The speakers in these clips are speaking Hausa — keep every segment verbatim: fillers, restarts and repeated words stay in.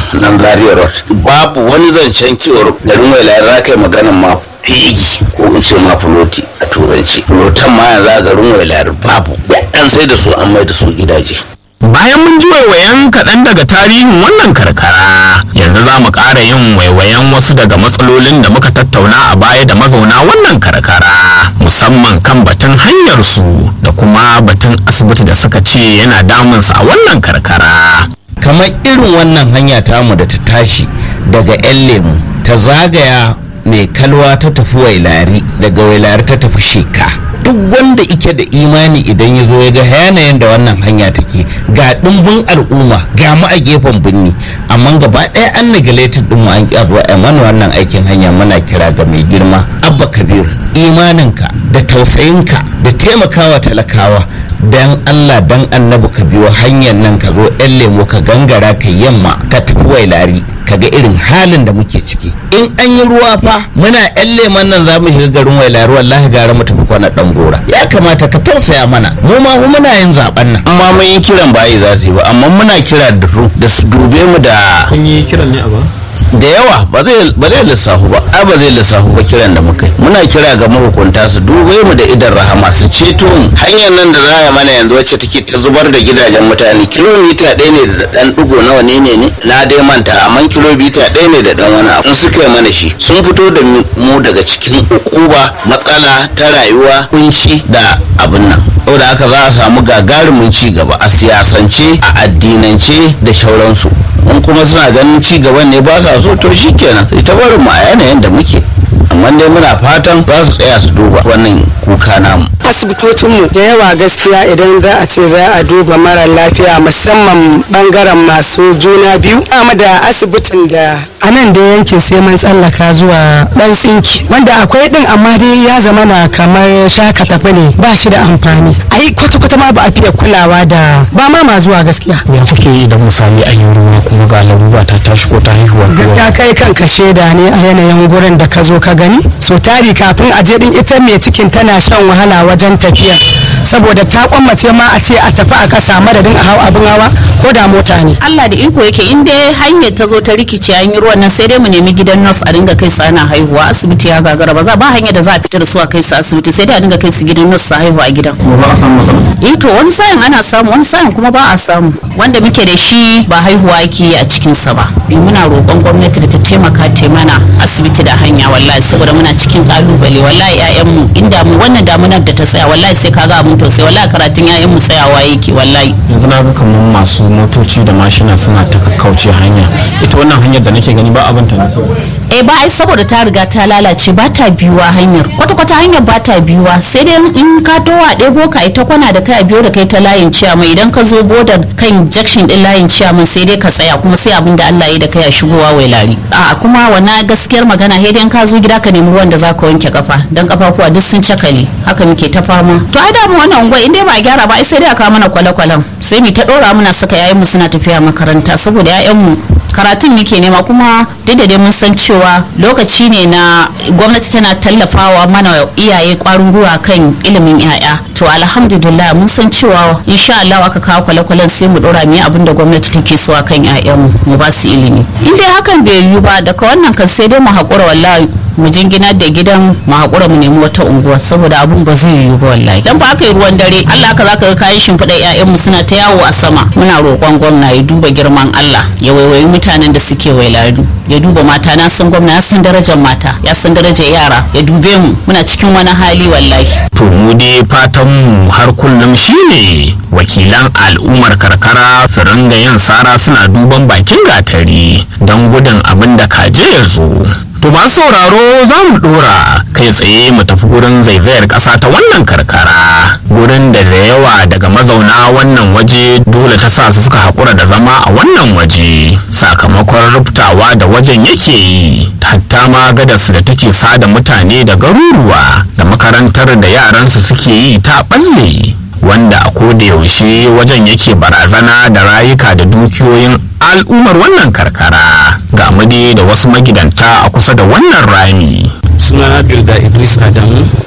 nan Zaria Road babu wani zancen cewar garin Wailari za ka yi maganan ma fegi ko in ce ma fuloti a turanci. Fulotan ma yanzu a garin Wailari babu, an sai da su an mai da su gidaje. Bayan mun ji waiwayen kaɗan daga tarihin wannan karkara, yanzu za mu ƙara yin waiwayen wasu daga matsalolin da muka tattauna a baya da mazauna wannan karkara, musamman kan batun hanyarsu da kuma batun asibiti da suka ce yana damunsu a wannan karkara. Kamar irin wannan hanya tamu da ta tashi daga 'yan lemu ta zagaya mai kalwa ta tafi Wailari, daga Wailari ta tafi Sheka. Duk wanda ike da imani idan ya zo ya ga yanayin da wannan hanya take, ga dimbin al'umma ga mu a gefen birni, amma gaba ɗaya an neglected din mu an kyabo a mana wannan aikin hanya. Muna kira ga mai girma Abba Kabir, imaninka da tausayinka da taimakawa talakawa, dan Allah dan Annabi ka biyo hanyar nan ka zo 'yan lemo ka gangara ka yamma ka tafi Wailari, kaga irin halin da muke ciki. In an yi ruwa fa muna 'yan leman nan za mu shiga garin Wailari, wallahi gara mu tafi kwana dan gora. Ya kamata ka tausaya mana, mu ma muna yin zaben nan. Amma mun yi kiran ba yi za su yi ba, amma muna kira da su da su dube mu da. Kun yi kiran ne a ba? Da yawa ba zai ba zai lissafu ba, ai ba zai lissafu ba kiran da muka yi. Muna kira ga mahukunta su dube mu da idan rahama, su ceto mu. Hanyar nan da za a mana yanzu wacce take ta zubar da gidajen mutane, kilomita ɗaya ne da ɗan ɗigo nawa ne ne ne na dai manta, amma kilomita ɗaya ne da ɗan wani abu. In suka yi mana shi sun fito da mu daga cikin ukuba, matsala ta rayuwa, kunshi da abin nan. Saboda haka za a samu gagarumin ci gaba a siyasance, a addinance da sauransu. In kuma suna ganin ci gaban ne ba sa so, to shikenan sai ta barin mu a yanayin da muke, amma dai muna fatan za su tsaya su duba wannan kuka namu. Asibitocinmu da yawa gaskiya idan za a ce za a duba mara lafiya musamman bangaren masu juna biyu, amma da asibitin da a nan da yankin sai mun tsallaka zuwa dan tsinki wanda akwai din, amma dai ya zama na kamar shaka tafi ne, ba shi da amfani. Ai kwata-kwata ma ba a fiye kulawa da ba ma ma zuwa gaskiya. Ya kuke yi idan misali an yi ruwa kuma ga larura ta tashi ko ta haihuwa? Gaskiya kai kanka shaida ne a yanayin gurin da ka zo ka gani. So tari kafin a je din ita mai cikin tana shan wahala wajen tafiya, saboda ta kwammace ma a ce a tafi a kasa madadin a hau abin hawa ko da mota ne. Allah da iko yake, in dai hanyar ta zo ta rikice an yi ruwan nan sai dai mu nemi gidan nurse a dinga kai su ana haihuwa. Asibiti ya gagara, ba za ba hanyar da za a fitar su a kai su asibiti, sai dai a dinga kai su gidan nurse su haihu a gidan. Ba a samu matsala? Eh to wani sa'in ana samu, wani sa'in kuma ba a samu. Wanda muke da shi ba haihuwa yake yi a cikin sa ba. Muna roƙon gwamnati da ta taimaka ta mana asibiti da hanya, wallahi saboda muna cikin kalubale. Wallahi ƴaƴanmu inda mu wannan damunar da ta tsaya, wallahi sai kaga abun to sai wallahi karatun ƴaƴanmu tsayawa yake wallahi. Yanzu na ga kamar masu motoci da mashina suna ta kakkauce hanya, ita wannan hanyar da nake gani ba abin ta nufi. Eh ba ai saboda ta riga ta lalace, ba ta biyuwa hanyar kwata-kwata, hanyar ba ta biyuwa, sai dai in ka towa ɗebo ka ita kwana da kai a biyo da kai ta layin ciyama, idan ka zo bodar kan junction din layin ciyaman sai dai ka tsaya, kuma sai abin da Allah ya da kai a shigowa Wailari. A kuma wannan gaskiyar magana, sai dai ka zo gida ka nemi ruwan da za ka wanke kafa, dan kafafuwa duk sun cakale, haka muke ta fama. To ai da mu wannan unguwa in dai ba a gyara ba ai sai dai a kawo mana kwale-kwalen, sai mu ta dora muna saka yayin mu suna tafiya makaranta, saboda yayan mu karatun muke nema. Kuma duk da dai mun san cewa lokaci ne na gwamnati tana tallafawa mana iyaye kwarin gwiwa kan ilimin yaya, to alhamdulillah mun san cewa insha Allah aka kawo kwale-kwalen sai mu dora mu abin da gwamnati take so akan yayan mu ba su ilimi. In dai hakan bai yiwu ba, daga wannan kan sai dai mu haƙura wallahi, mu jingina da gidan mu haƙura mu nemi wata unguwa, saboda abun ba zai yiwu ba wallahi. Dan ba aka yi ruwan dare Allah ka zaka ga kayan shimfiɗa ƴaƴan mu suna ta yawo a sama. Muna roƙon gwamna ya duba girman Allah, ya waiwayi mutanen da suke Wailari, ya duba mata. Na san gwamna ya san darajar mata, ya san darajar yara, ya dube mu, muna cikin wani hali wallahi. To mu dai fatan mu har kullum shine wakilan al'ummar karkara su ringa yin sara suna duban bakin gatari don gudun abin da kaje ya zo. To ba sauraro za mu dora kai tsaye mu tafi gurin zaizayar ƙasa ta wannan karkara, gurin da da yawa daga mazauna wannan waje dole ta sa su suka haƙura da zama a wannan waje sakamakon rubtawa da wajen yake yi, hatta ma gadarsu da take sada mutane da garuruwa da makarantar da yaransu suke yi ta ɓalle, wanda a koda yaushe wajen yake barazana da rayuka da dukiyoyin al'ummar wannan karkara. Ga made da wasu magidanta a kusa da wannan rami. Sunana Bilda Idris Adamu,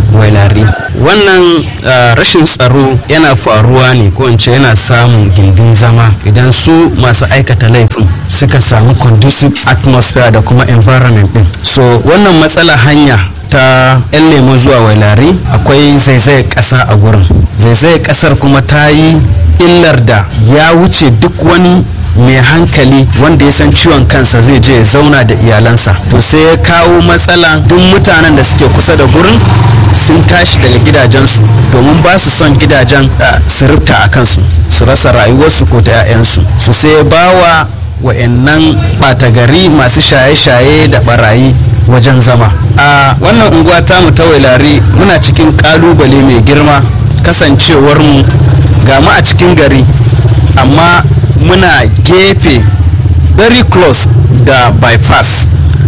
wailari. Wannan uh, rashin tsaro yana faruwa ne ko in ce yana samun gindin zama idan su masu aikata laifin suka samu conducive atmosphere da kuma environment din. So wannan matsala hanya ta yan lemo zuwa wailari akwai zaizayar ƙasa a gurin. Zaizayar ƙasar kuma ta yi illar da ya wuce duk wani mai hankali wanda ya san ciwon kansa zai je ya zauna da iyalansa. To sai ya kawo matsala duk mutanen da suke kusa da gurin sun tashi daga gidajensu domin ba su son gidajen su rubta a kansu su rasa rayuwarsu ko ta 'ya'yansu. su sai ya bawa wa'annan ɓata gari masu shaye-shaye da barayi wajen zama. A wannan unguwa tamu ta wailari muna cikin kalubale mai girma kasancewar mu ga mu a cikin gari amma muna gefe very close da bypass,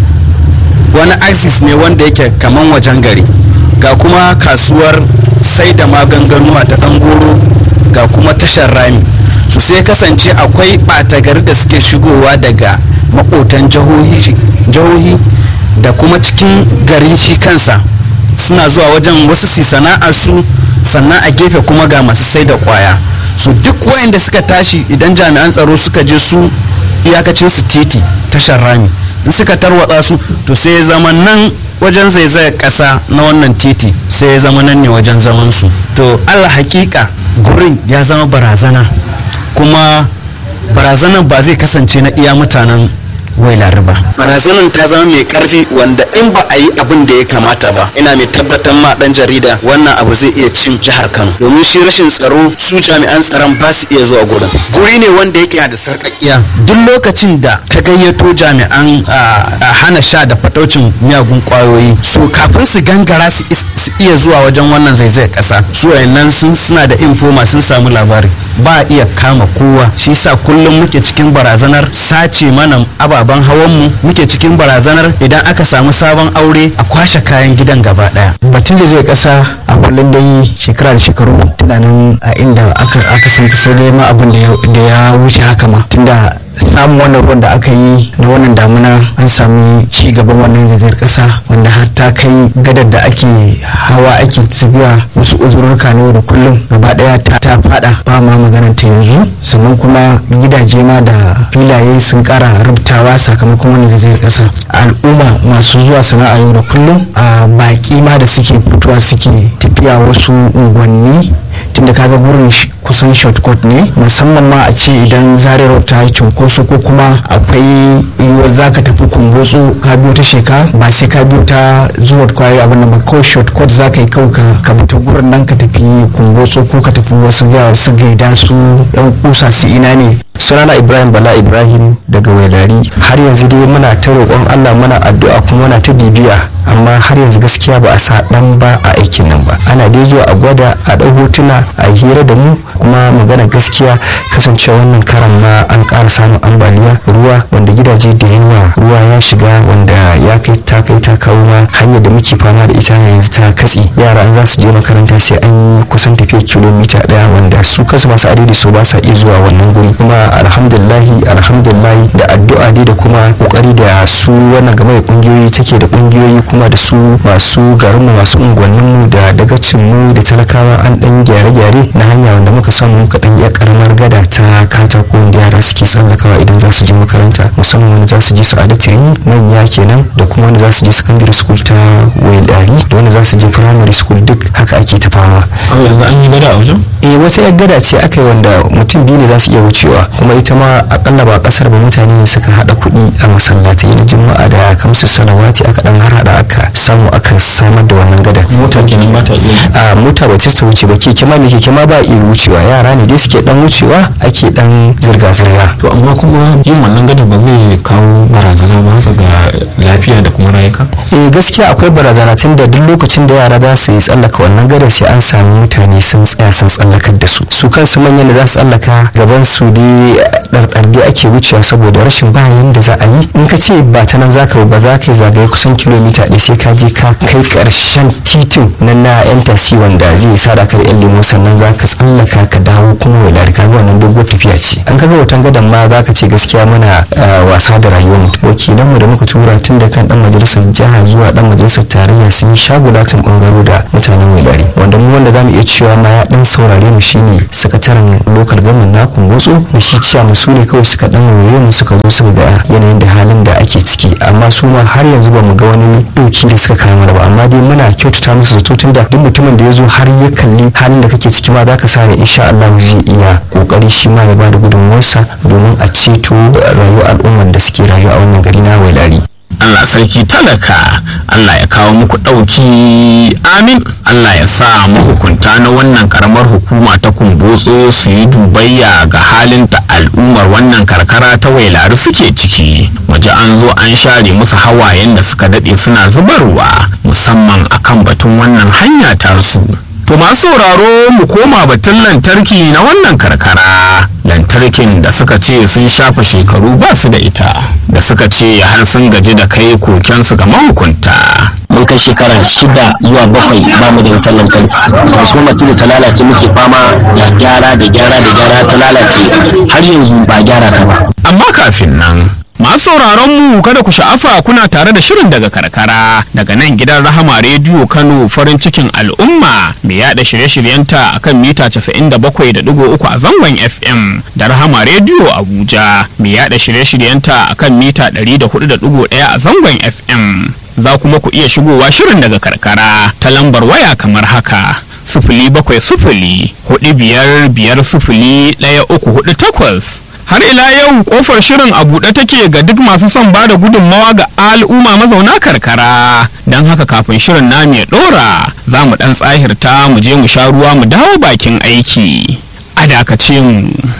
wani axis ne wanda yake kaman wajen gari, ga kuma kasuwar sai da maganganuwa ta ɗan goro, ga kuma tashar rami. su sai kasance akwai ɓata gari da suke shigowa daga maƙotan jihohi da kuma cikin gari shi kansa, suna zuwa wajen wasu su sana'ar su, sannan a gefe kuma ga masu sai da kwaya. su duk wayanda suka tashi idan jami'an tsaro suka je su iyakacin su titi tashar rami, in suka tarwatsa su to sai ya zama nan wajen zaizayar kasa na wannan titi sai ya zama nan ne wajen zaman su. To Allah hakika gurin ya zama barazana, kuma barazanar ba zai kasance na iya mutanen wailari ba. Barazanar ta zama mai karfi wanda in ba a yi abin da ya kamata ba, ina mai tabbatar ma dan jarida wannan abu zai iya cin jihar Kano, domin shi rashin tsaro su jami'an tsaron ba su iya zuwa gurin. Guri ne wanda yake da sarƙaƙiya. Duk lokacin da ta gayyato jami'an a hana sha da fataucin miyagun kwayoyi, so kafin su gangara su iya zuwa wajen wannan zaizayar ƙasa, su wayannan suna da infoma sun samu labari, ba a iya kama kowa. Shi sa kullum muke cikin barazanar sace mana ababen hawan mu, muke cikin barazanar idan aka samu sabon aure a kwashe kayan gidan gaba daya. Batun da zai kasa a kullum dai shekara da shekaru tunanin a inda aka aka santa sai dai ma abin da ya wuce haka ma, tunda samun wannan ruwan da aka yi na wannan damuna an sami ci gaban wannan zaizayar kasa wanda har ta kai gadar da ake hawa ake tafiya wasu uzurruka ne da kullum gaba daya ta ta fada ba ma maganar ta yanzu. Sannan kuma gidaje ma da filaye sun kara rubtawa sakamakon wannan zaizayar kasa. Al'umma masu zuwa sana'a yau da kullum, a baki ma da suke fitowa suke tafiya wasu unguwanni, tunda kaga gurin kusan shortcut ne, musamman ma a ce idan zarar ta yi cunkoso ko kuma akwai yiwuwar za ka tafi kumbotso ka biyo ta sheka, ba sai ka biyo ta zuwa kwaye abin da ba, ko shortcut za ka yi kawai ka bi ta gurin nan ka tafi kumbotso ko ka tafi wasu gawar su gaida su yan kusa su ina ne. Sunana Ibrahim Bala Ibrahim daga Wailari. Har yanzu dai muna ta roƙon Allah, muna addu'a kuma muna ta bibiya, amma har yanzu gaskiya ba a sa dan ba a aikin nan ba. Ana dai zuwa a gwada, a ɗau hotuna, a hira da mu, kuma magana gaskiya kasancewa wannan karan ma an ƙara samun ambaliya ruwa wanda gidaje da yawa ruwa ya shiga, wanda ya kai ta kai ta kawo ma hanyar da muke fama da ita yanzu ta katse. Yara an za su je makaranta sai an yi kusan tafiya kilomita ɗaya, wanda su kansu masu adadi su ba sa iya zuwa wannan guri. Kuma alhamdulillahi alhamdulillahi da addu'a dai da kuma kokari da su wannan game da kungiyoyi take da kungiyoyi kuma da su masu garinmu masu unguwanninmu da dagacinmu da talakawa an dan gyare-gyare na hanya wanda muka samu muka dan iya karamar gada ta katako wanda yara suke tsallakawa idan za su je makaranta, musamman wanda za su je sa'adatu manya kenan, da kuma wanda za su je secondary school ta Wailari, da wanda za su je primary school, duk haka ake ta fama. Yanzu an yi gada a wajen? Eh, wata yar gada ce aka yi wanda mutum biyu ne za su iya wucewa, kuma ita ma akalla ba kasar ba mutane ne suka hada kuɗi a masallatai na juma'a da kamsu salawati aka dan har hada aka samu aka samar da wannan gada. Mota kenan ba ta iya? A mota ba ta wuce ba, keke ma me keke ma ba iya wucewa, yara ne dai suke dan wucewa ake dan zirga-zirga. To amma kuma yin wannan gada ba zai kawo barazana ba haka ga lafiya da kuma rayuka? Eh, gaskiya akwai barazana, tun da duk lokacin da yara za su yi tsallaka wannan gada sai an sami mutane sun tsaya sun tsallakar da su. Su kansu manyan da za su tsallaka gaban su dai ɗarɗarɗe ake wucewa saboda rashin bayan da za a yi. In ka ce ba ta nan za ka ba za ka yi zagaye kusan kilomita ɗaya sai ka je ka kai ƙarshen titin nan na yan tasi wanda zai sada ka da yan lemo sannan za ka tsallaka ka dawo kuma wailari ka ga wannan doguwar tafiya ce. An kaga hoton gadon ma za ka ce gaskiya muna wasa da rayuwar wakilan mu da muka tura tun da kan dan majalisar jiha zuwa dan majalisar tarayya sun yi shagulatan bangaro da mutanen wailari, wanda mu wanda zamu iya cewa ma ya dan saurare mu shine sakataren lokal gamin na kumbotso da shi ciya mu su ne kawai suka dan waye mu suka zo suka ga yanayin da halin da ake ciki, amma su ma har yanzu ba mu ga wani dauki da suka kawo mana ba, amma dai muna kyautata musu zato tunda duk mutumin da ya zo har ya kalli halin da kake ciki ma zaka sare insha Allah zai iya kokari shi ma ya bada gudunmuwarsa domin a ceto rayuwar al'ummar da suke rayuwa a wannan gari na wailari. Allah sarki talaka, Allah ya kawo muku ɗauki, amin. Allah ya sa mahukunta na wannan karamar hukuma ta kumbotso su yi dubayya ga halin da al'ummar wannan karkara ta wailari suke ciki, waje an zo an share musu hawayen da suka daɗe suna zubarwa musamman akan batun wannan hanya tasu. To masu sauraro mu koma batun lantarki na wannan karkara, lantarkin da suka ce sun shafa shekaru ba su da ita, da suka ce har sun gaji da kai kokensu ga mahukunta. Mun kai shekara shida zuwa bakwai ba mu da wutar lantarki, transformer da ta lalace muke fama da gyara da gyara da gyara ta lalace har yanzu ba gyara ta ba. Amma kafin nan masu sauraron mu kada ku sha'afa kuna tare da shirin daga karkara daga nan gidan Rahama rediyo Kano farin cikin al'umma mai yada shirye-shiryenta akan mita casa'in da bakwai da digo uku a zangon F M da Rahama rediyo Abuja mai yada shirye-shiryenta akan mita ɗari da hudu da digo ɗaya a zangon F M. Za kuma ku iya shigowa shirin daga karkara ta lambar waya kamar haka sufuli bakwai sufuli hudu biyar biyar sufuli ɗaya uku hudu takwas. Har ila yau kofar shirin a buɗe take ga duk masu son ba da gudunmawa ga al'umma mazauna karkara, don haka kafin shirin namu ya ɗora za mu ɗan tsahirta mu je mu sha ruwa mu dawo bakin aiki a dakace mu.